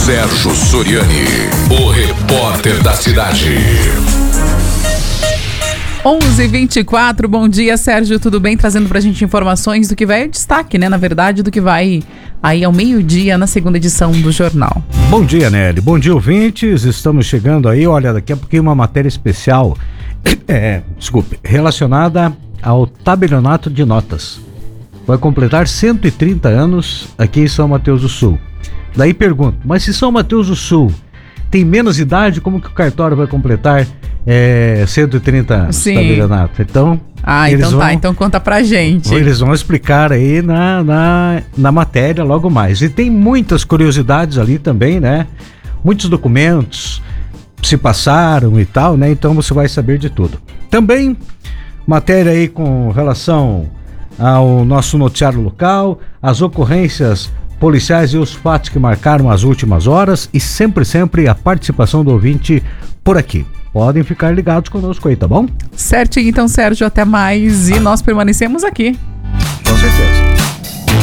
Sérgio Soriani, o repórter da cidade. 11h24, bom dia, Sérgio, tudo bem? Trazendo pra gente informações do que vai destaque, né? Na verdade, do que vai aí ao meio-dia na segunda edição do jornal. Bom dia, Nelly. Bom dia, ouvintes. Estamos chegando aí, olha, daqui a pouquinho uma matéria especial, relacionada ao tabelionato de notas. Vai completar 130 anos aqui em São Mateus do Sul. Daí pergunto, mas se São Mateus do Sul tem menos idade, como que o cartório vai completar 130 anos? Sim. Tabelionato? Então, então conta pra gente. Eles vão explicar aí na matéria logo mais. E tem muitas curiosidades ali também, né? Muitos documentos se passaram e tal, né? Então você vai saber de tudo. Também matéria aí com relação ao nosso noticiário local, as ocorrências policiais e os fatos que marcaram as últimas horas e sempre a participação do ouvinte por aqui. Podem ficar ligados conosco aí, tá bom? Certinho, então, Sérgio, até mais. E nós permanecemos aqui. Com certeza.